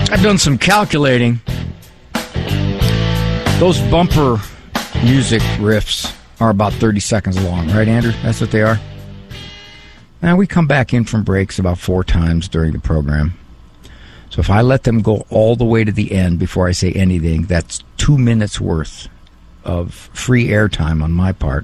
I've done some calculating. Those bumper music riffs are about 30 seconds long, right, Andrew? That's what they are? Now, we come back in from breaks about 4 times during the program. So if I let them go all the way to the end before I say anything, that's 2 minutes worth of free airtime on my part.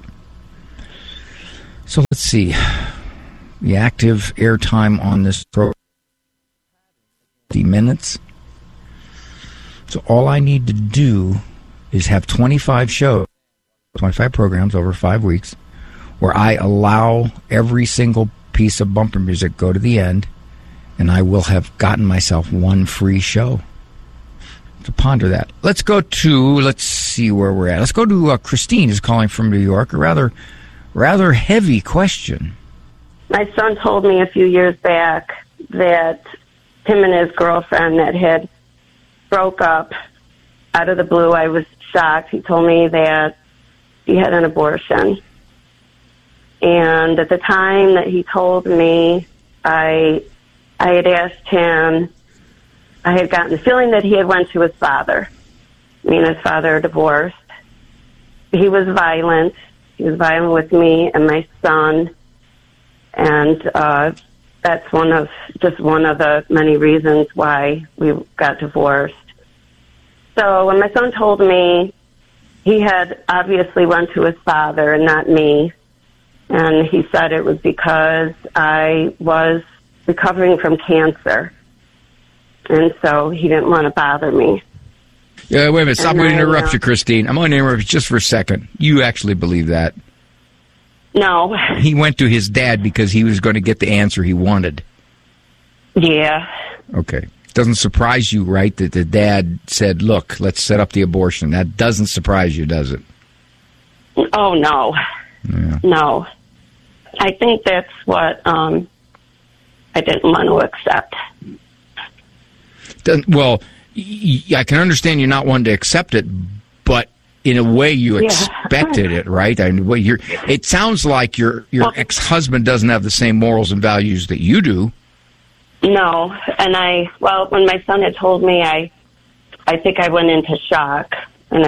So let's see. The active airtime on this program, 50 minutes. So all I need to do is have 25 shows, 25 programs over 5 weeks, where I allow every single piece of bumper music go to the end, and I will have gotten myself 1 free show. To ponder that. Let's see where we're at. Let's go to Christine, who's calling from New York. A rather heavy question. My son told me a few years back that him and his girlfriend that had broke up out of the blue. I was shocked. He told me that he had an abortion. And at the time that he told me, I had asked him, I had gotten the feeling that he had went to his father. Me and his father are divorced. He was violent. He was violent with me and my son. And that's one of the many reasons why we got divorced. So when my son told me, he had obviously went to his father and not me. And he said it was because I was recovering from cancer. And so he didn't want to bother me. Yeah, wait a minute. I'm going to interrupt you, Christine. I'm going to interrupt you just for a second. You actually believe that? No. He went to his dad because he was going to get the answer he wanted. Yeah. Okay. Doesn't surprise you, right, that the dad said, look, let's set up the abortion. That doesn't surprise you, does it? Oh, no. Yeah. No. I think that's what I didn't want to accept. Well, I can understand you're not one to accept it, but in a way you expected it, right? I mean, it sounds like your ex-husband doesn't have the same morals and values that you do. No, and when my son had told me, I think I went into shock, and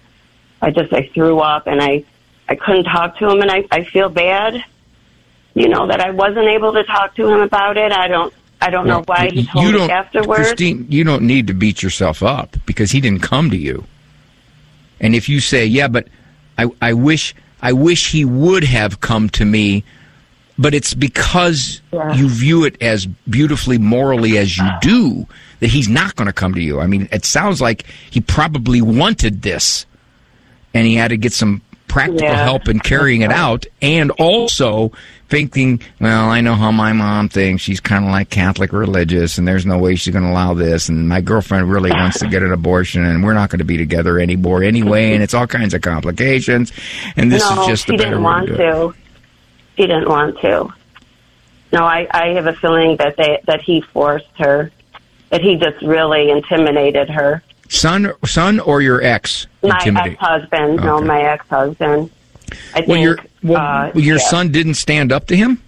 I threw up, and I couldn't talk to him, and I feel bad, that I wasn't able to talk to him about it. I don't know why he told me afterwards. Christine, you don't need to beat yourself up because he didn't come to you. And if you say, yeah, but I wish he would have come to me, but it's because you view it as beautifully morally as you do that he's not going to come to you. I mean, it sounds like he probably wanted this, and he had to get some practical help in carrying it out, and also thinking, well, I know how my mom thinks. She's kind of like Catholic religious, and there's no way she's going to allow this, and my girlfriend really wants to get an abortion, and we're not going to be together anymore anyway, and it's all kinds of complications, and this is just the better way to do it. He didn't want to. No, I have a feeling that he forced her, that he just really intimidated her. Son or your ex? My ex-husband. Okay. No, my ex-husband. I think. Your son didn't stand up to him?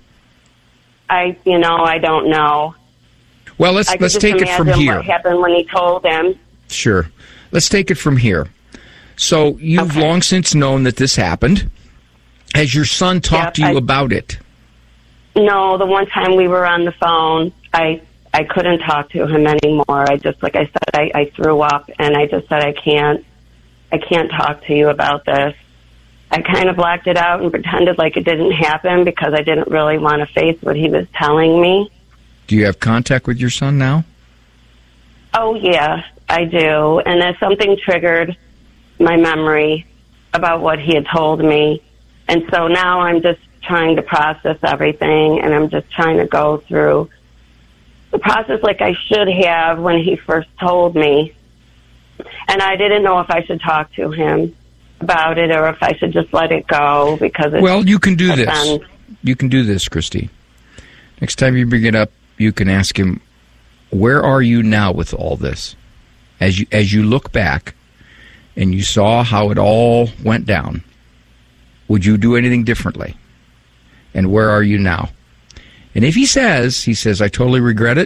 I don't know. Well, let's take it from here. What happened when he told him? Sure. Let's take it from here. So you've long since known that this happened. Has your son talked to you about it? No, the one time we were on the phone, I couldn't talk to him anymore. I just, like I said, I threw up, and I just said, I can't talk to you about this. I kind of blacked it out and pretended like it didn't happen because I didn't really want to face what he was telling me. Do you have contact with your son now? Oh, yeah, I do. And then something triggered my memory about what he had told me. And so now I'm just trying to process everything, and I'm just trying to go through the process like I should have when he first told me. And I didn't know if I should talk to him about it or if I should just let it go because it's... Well, you can do this. You can do this, Christy. Next time you bring it up, you can ask him, where are you now with all this? As you look back and you saw how it all went down, would you do anything differently? And where are you now? And if he says, I totally regret it,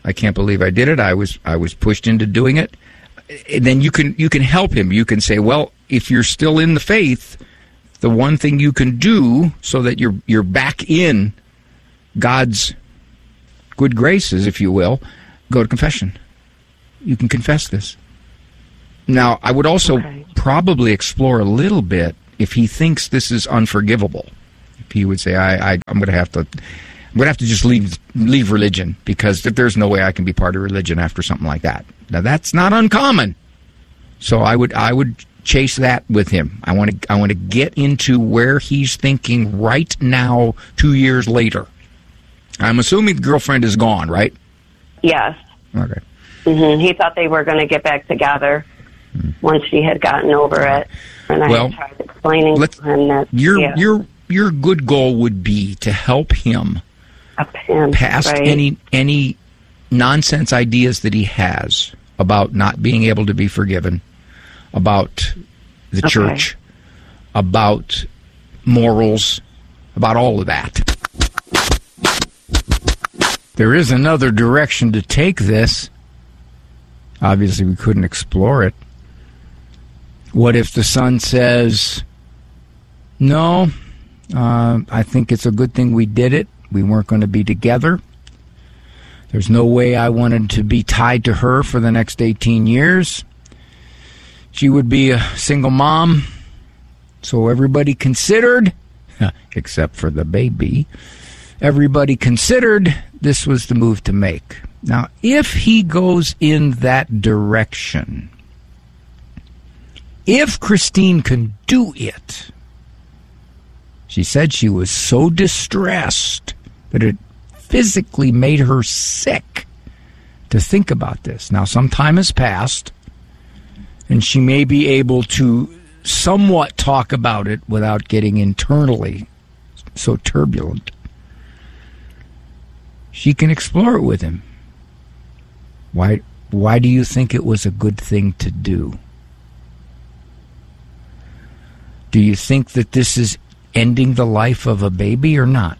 I can't believe I did it. I was pushed into doing it. And then you can help him. You can say, well, if you're still in the faith, the one thing you can do so that you're back in God's good graces, if you will, go to confession. You can confess this. Now, I would also probably explore a little bit if he thinks this is unforgivable. If he would say, I'm going to have to just leave religion because there's no way I can be part of religion after something like that. Now, that's not uncommon. So I would chase that with him. I want to get into where he's thinking right now, 2 years later. I'm assuming the girlfriend is gone, right? Yes. Okay. Mm-hmm. He thought they were going to get back together once she had gotten over it. And I tried explaining to him that your good goal would be to help him past any nonsense ideas that he has about not being able to be forgiven, about the church, about morals, about all of that. There is another direction to take this. Obviously, we couldn't explore it. What if the son says, no, I think it's a good thing we did it. We weren't going to be together. There's no way I wanted to be tied to her for the next 18 years. She would be a single mom. So everybody considered, except for the baby, everybody considered this was the move to make. Now, if he goes in that direction, if Christine can do it, she said she was so distressed that it physically made her sick to think about this. Now, some time has passed, and she may be able to somewhat talk about it without getting internally so turbulent. She can explore it with him. Why do you think it was a good thing to do? Do you think that this is ending the life of a baby or not?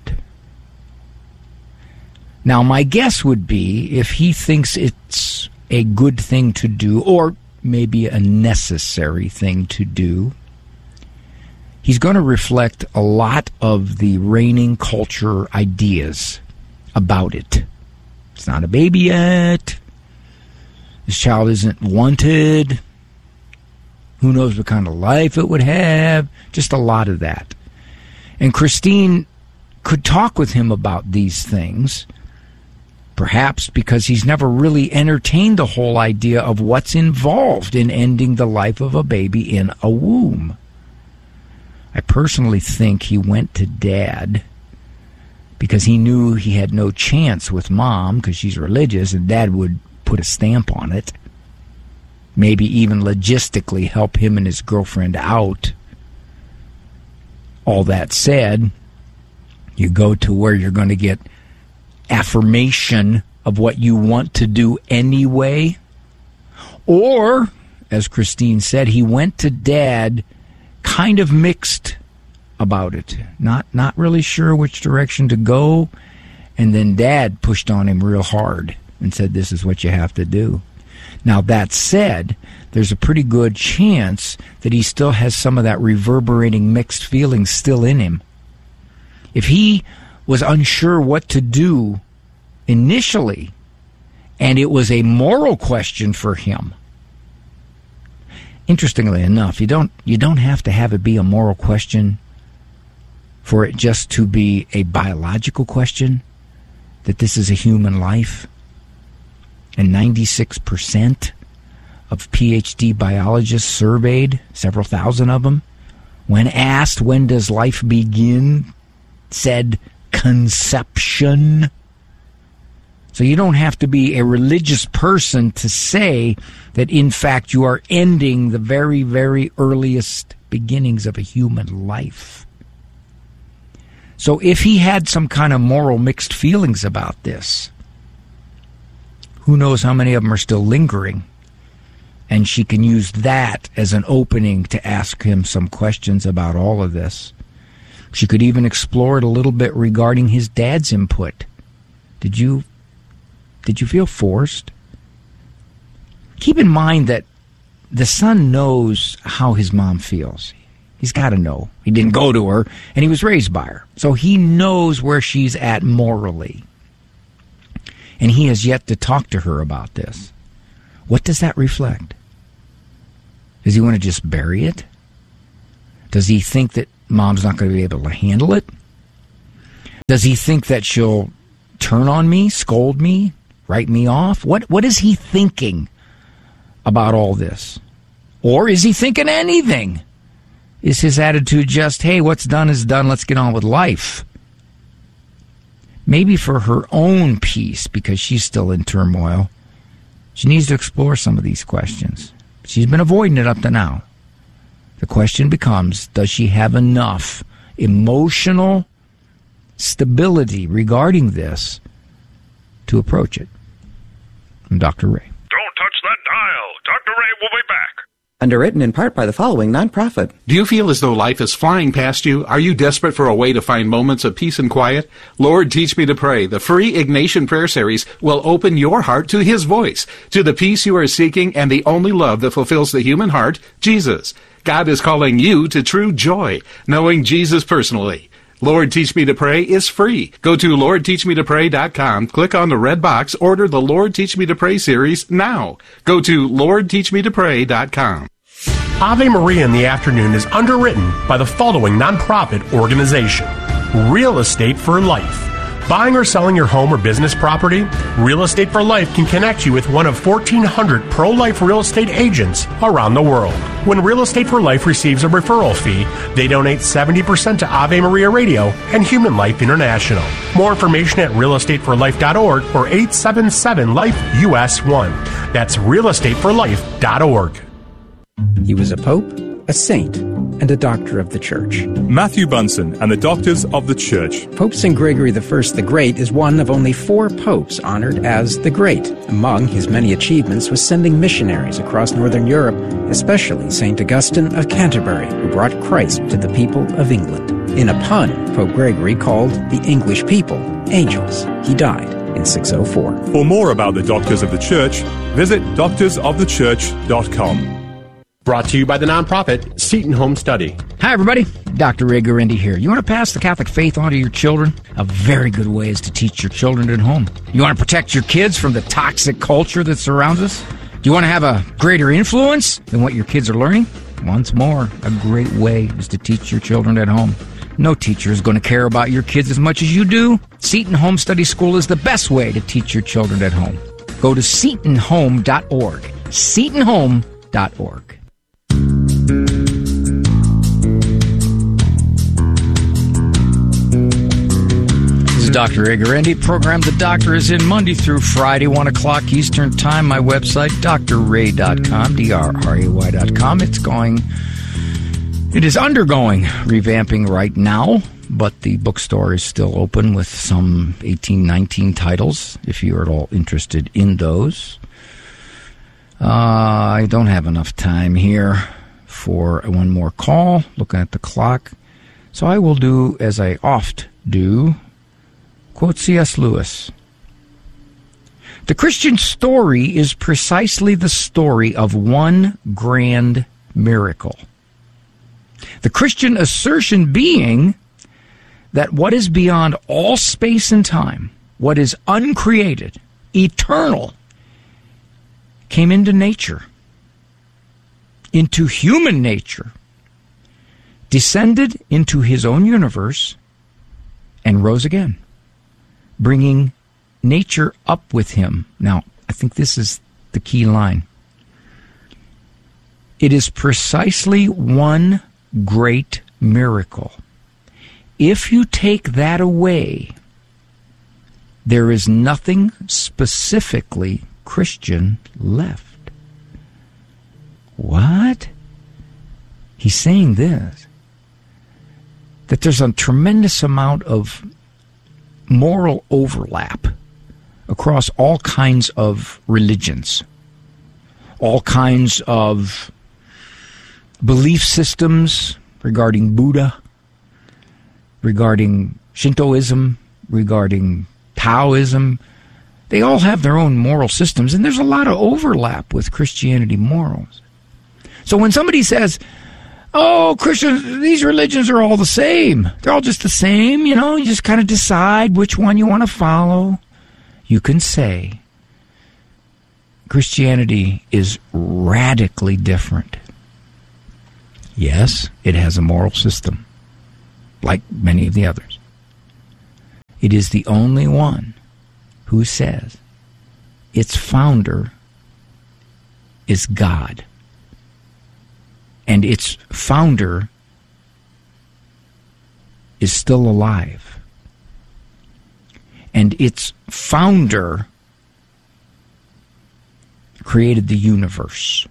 Now, my guess would be if he thinks it's a good thing to do, or maybe a necessary thing to do, he's going to reflect a lot of the reigning culture ideas about it. It's not a baby yet. This child isn't wanted. Who knows what kind of life it would have? Just a lot of that. And Christine could talk with him about these things, perhaps because he's never really entertained the whole idea of what's involved in ending the life of a baby in a womb. I personally think he went to Dad because he knew he had no chance with Mom because she's religious, and Dad would put a stamp on it. Maybe even logistically help him and his girlfriend out. All that said, you go to where you're going to get affirmation of what you want to do anyway. Or, as Christine said, he went to Dad kind of mixed about it. Not really sure which direction to go. And then Dad pushed on him real hard and said, this is what you have to do. Now, that said, there's a pretty good chance that he still has some of that reverberating mixed feelings still in him. If he was unsure what to do initially, and it was a moral question for him, interestingly enough, you don't have to have it be a moral question for it just to be a biological question, that this is a human life. And 96% of PhD biologists surveyed, several thousand of them, when asked when does life begin, said conception. So you don't have to be a religious person to say that, in fact, you are ending the very, very earliest beginnings of a human life. So if he had some kind of moral mixed feelings about this, who knows how many of them are still lingering? And she can use that as an opening to ask him some questions about all of this. She could even explore it a little bit regarding his dad's input. Did you Did you feel forced? Keep in mind that the son knows how his mom feels. He's got to know. He didn't go to her, and he was raised by her. So he knows where she's at morally. And he has yet to talk to her about this. What does that reflect? Does he want to just bury it? Does he think that mom's not going to be able to handle it? Does he think that she'll turn on me, scold me, write me off? What is he thinking about all this? Or is he thinking anything? Is his attitude just, hey, what's done is done, let's get on with life? Maybe for her own peace, because she's still in turmoil, she needs to explore some of these questions. She's been avoiding it up to now. The question becomes, does she have enough emotional stability regarding this to approach it? I'm Dr. Ray. Don't touch that dial. Dr. Ray will be back. Underwritten in part by the following nonprofit. Do you feel as though life is flying past you? Are you desperate for a way to find moments of peace and quiet? Lord, Teach Me to Pray, the free Ignatian Prayer Series, will open your heart to His voice, to the peace you are seeking and the only love that fulfills the human heart, Jesus. God is calling you to true joy, knowing Jesus personally. Lord, Teach Me to Pray is free. Go to LordTeachMeToPray.com, click on the red box, order the Lord Teach Me to Pray series now. Go to LordTeachMeToPray.com. Ave Maria in the Afternoon is underwritten by the following nonprofit organization: Real Estate for Life. Buying or selling your home or business property? Real Estate for Life can connect you with one of 1,400 pro-life real estate agents around the world. When Real Estate for Life receives a referral fee, they donate 70% to Ave Maria Radio and Human Life International. More information at realestateforlife.org or 877-LIFE-US1. That's realestateforlife.org. He was a pope, a saint, and a doctor of the Church. Matthew Bunson and the Doctors of the Church. Pope St. Gregory I the Great is one of only 4 popes honored as the Great. Among his many achievements was sending missionaries across Northern Europe, especially St. Augustine of Canterbury, who brought Christ to the people of England. In a pun, Pope Gregory called the English people angels. He died in 604. For more about the Doctors of the Church, visit doctorsofthechurch.com. Brought to you by the nonprofit Seton Home Study. Hi, everybody. Dr. Ray Guarendi here. You want to pass the Catholic faith on to your children? A very good way is to teach your children at home. You want to protect your kids from the toxic culture that surrounds us? Do you want to have a greater influence than what your kids are learning? Once more, a great way is to teach your children at home. No teacher is going to care about your kids as much as you do. Seton Home Study School is the best way to teach your children at home. Go to setonhome.org. setonhome.org. This is Dr. Ray Guarendi. Program The Doctor is in Monday through Friday, 1 o'clock Eastern Time. My website, drray.com, drray.com. It is undergoing revamping right now, but the bookstore is still open with some 18, 19 titles, if you are at all interested in those. I don't have enough time here for one more call, looking at the clock. So I will do, as I oft do, quote C.S. Lewis. The Christian story is precisely the story of one grand miracle. The Christian assertion being that what is beyond all space and time, what is uncreated, eternal, came into nature, into human nature, descended into his own universe, and rose again, bringing nature up with him. Now, I think this is the key line. It is precisely one great miracle. If you take that away, there is nothing specifically Christian left. What? He's saying this, that there's a tremendous amount of moral overlap across all kinds of religions, all kinds of belief systems regarding Buddha, regarding Shintoism, regarding Taoism. they all have their own moral systems, and there's a lot of overlap with Christianity morals. So when somebody says, oh, Christians, these religions are all the same. They're all just the same, you just kind of decide which one you want to follow. You can say Christianity is radically different. Yes, it has a moral system, like many of the others. It is the only one who says its founder is God. And its founder is still alive. And its founder created the universe.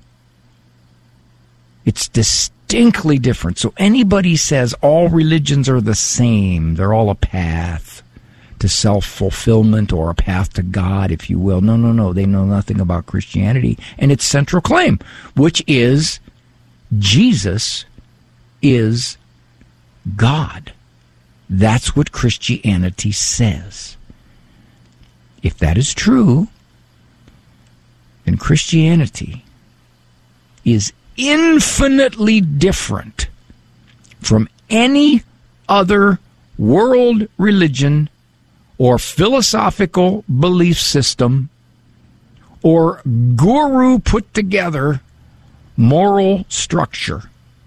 It's distinctly different. So anybody says all religions are the same, they're all a path to self-fulfillment or a path to God, if you will. No. They know nothing about Christianity and its central claim, which is Jesus is God. That's what Christianity says. If that is true, then Christianity is infinitely different from any other world religion or philosophical belief system or guru put together moral structure.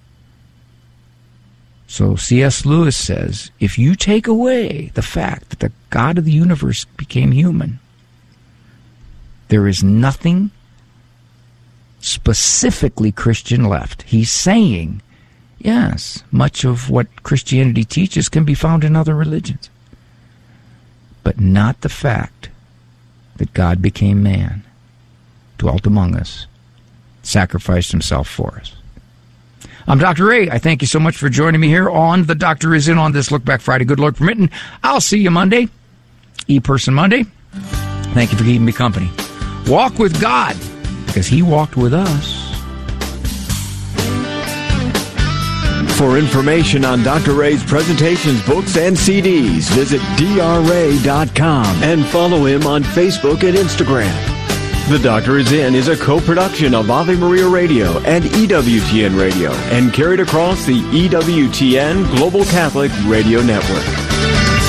So C.S. Lewis says, if you take away the fact that the God of the universe became human, there is nothing specifically Christian left. He's saying, yes, much of what Christianity teaches can be found in other religions, but not the fact that God became man, dwelt among us, sacrificed himself for us. I'm Dr. Ray. I thank you so much for joining me here on The Doctor Is In on this Look Back Friday. Good Lord permitting. I'll see you Monday, E-Person Monday. Thank you for keeping me company. Walk with God, because he walked with us. For information on Dr. Ray's presentations, books, and CDs, visit drray.com and follow him on Facebook and Instagram. The Doctor Is In is a co-production of Ave Maria Radio and EWTN Radio and carried across the EWTN Global Catholic Radio Network.